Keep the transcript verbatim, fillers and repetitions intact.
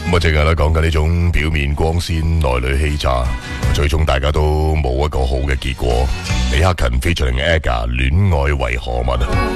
咁啊，淨係啦講緊呢種表面光鮮，內裏欺詐，最終大家都冇一個好嘅結果。李克勤 featuring Aga 戀愛為何物。